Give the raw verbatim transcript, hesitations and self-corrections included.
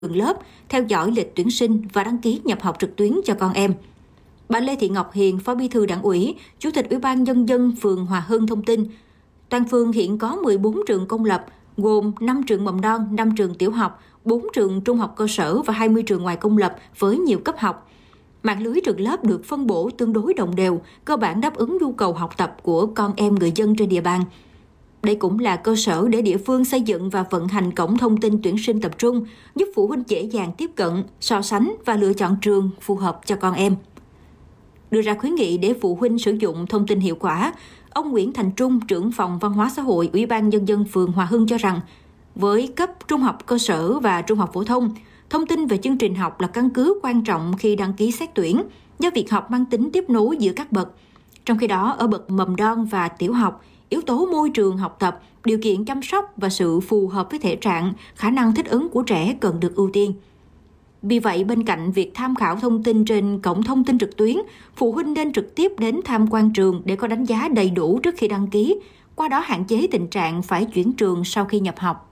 trường lớp, theo dõi lịch tuyển sinh và đăng ký nhập học trực tuyến cho con em. Bà Lê Thị Ngọc Hiền, Phó Bí thư Đảng ủy, Chủ tịch Ủy ban Nhân dân phường Hòa Hưng thông tin, toàn phường hiện có mười bốn trường công lập, gồm năm trường mầm non, năm trường tiểu học, bốn trường trung học cơ sở và hai mươi trường ngoài công lập với nhiều cấp học. Mạng lưới trường lớp được phân bổ tương đối đồng đều, cơ bản đáp ứng nhu cầu học tập của con em người dân trên địa bàn. Đây cũng là cơ sở để địa phương xây dựng và vận hành cổng thông tin tuyển sinh tập trung, giúp phụ huynh dễ dàng tiếp cận, so sánh và lựa chọn trường phù hợp cho con em. Đưa ra khuyến nghị để phụ huynh sử dụng thông tin hiệu quả, ông Nguyễn Thành Trung, trưởng phòng Văn hóa xã hội, Ủy ban Nhân dân phường Hòa Hưng cho rằng, với cấp trung học cơ sở và trung học phổ thông, thông tin về chương trình học là căn cứ quan trọng khi đăng ký xét tuyển, do việc học mang tính tiếp nối giữa các bậc. Trong khi đó, ở bậc mầm non và tiểu học, yếu tố môi trường học tập, điều kiện chăm sóc và sự phù hợp với thể trạng, khả năng thích ứng của trẻ cần được ưu tiên. Vì vậy, bên cạnh việc tham khảo thông tin trên cổng thông tin trực tuyến, phụ huynh nên trực tiếp đến tham quan trường để có đánh giá đầy đủ trước khi đăng ký, qua đó hạn chế tình trạng phải chuyển trường sau khi nhập học.